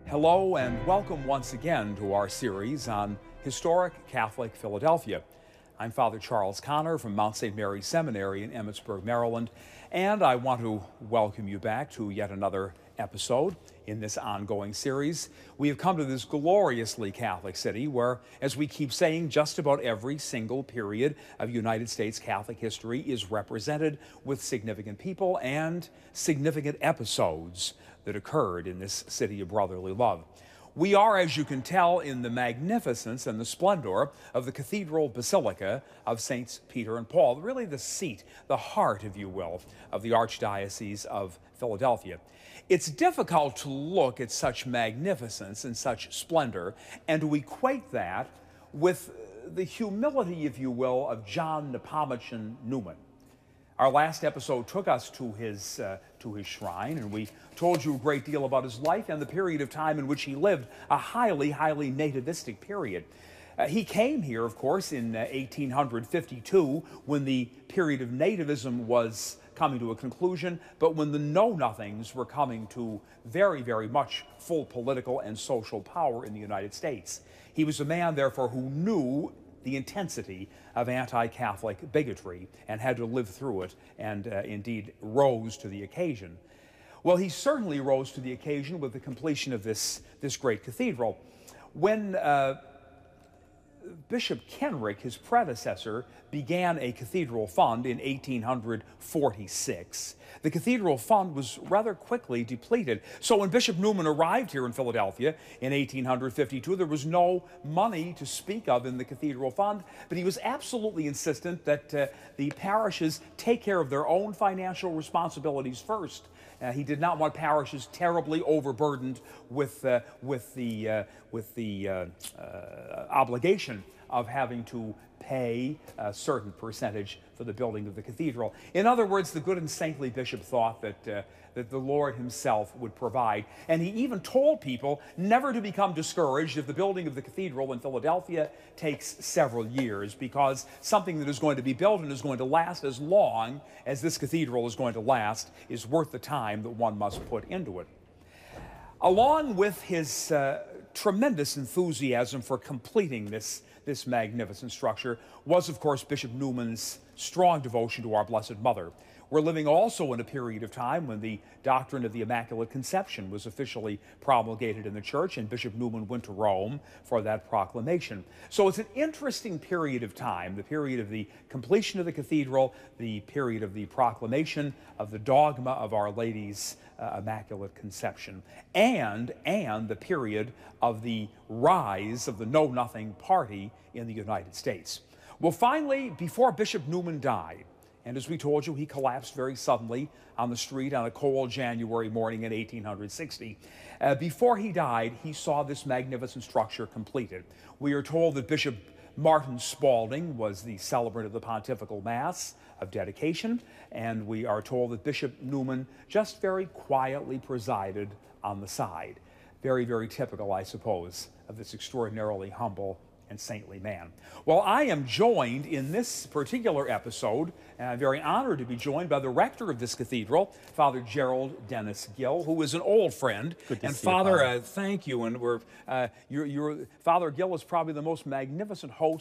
Hello and welcome once again to our series on historic Catholic Philadelphia. I'm Father Charles Connor from Mount St. Mary's Seminary in Emmitsburg, Maryland, and I want to welcome you back to yet another episode in this ongoing series. We have come to this gloriously Catholic city where, as we keep saying, just about every single period of United States Catholic history is represented with significant people and significant episodes that occurred in this city of brotherly love. We are, as you can tell, in the magnificence and the splendor of the Cathedral Basilica of Saints Peter and Paul, really the seat, the heart, if you will, of the Archdiocese of Philadelphia. It's difficult to look at such magnificence and such splendor and to equate that with the humility, if you will, of John Nepomuchan Neumann. Our last episode took us to his shrine, and we told you a great deal about his life and the period of time in which he lived, a highly nativistic period. He came here, of course, in 1852, when the period of nativism was coming to a conclusion, but when the Know-Nothings were coming to very much full political and social power in the United States. He was a man, therefore, who knew the intensity of anti-Catholic bigotry and had to live through it and indeed rose to the occasion. Well, he certainly rose to the occasion with the completion of this great cathedral. When Bishop Kenrick, his predecessor, began a cathedral fund in 1846. The cathedral fund was rather quickly depleted. So when Bishop Neumann arrived here in Philadelphia in 1852, there was no money to speak of in the cathedral fund, but he was absolutely insistent that the parishes take care of their own financial responsibilities first. He did not want parishes terribly overburdened with the obligation of having to pay a certain percentage for the building of the cathedral. In other words, the good and saintly bishop thought that the Lord himself would provide. And he even told people never to become discouraged if the building of the cathedral in Philadelphia takes several years, because something that is going to be built and is going to last as long as this cathedral is going to last is worth the time that one must put into it. Along with his tremendous enthusiasm for completing this magnificent structure was, of course, Bishop Neumann's strong devotion to our Blessed Mother. We're living also in a period of time when the doctrine of the Immaculate Conception was officially promulgated in the Church, and Bishop Neumann went to Rome for that proclamation. So it's an interesting period of time, the period of the completion of the cathedral, the period of the proclamation of the dogma of Our Lady's Immaculate Conception, and the period of the rise of the Know-Nothing Party in the United States. Well, finally, before Bishop Neumann died, and as we told you, he collapsed very suddenly on the street on a cold January morning in 1860. Before he died, he saw this magnificent structure completed. We are told that Bishop Martin Spalding was the celebrant of the Pontifical Mass of dedication, and we are told that Bishop Neumann just very quietly presided on the side. Very typical, I suppose, of this extraordinarily humble and saintly man. Well, I am joined in this particular episode, and I'm very honored to be joined by the rector of this cathedral, Father Gerald Dennis Gill, who is an old friend. Good to and see Father, you, thank you. And Father Gill is probably the most magnificent host